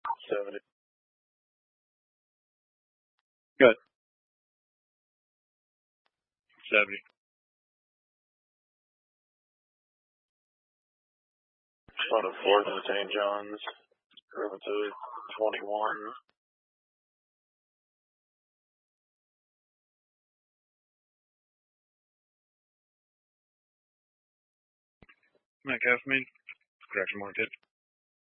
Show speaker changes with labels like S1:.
S1: 70.
S2: Good.
S1: 70. On the 4th of St. John's, room to 21.
S2: Metcalf, me. Correction market.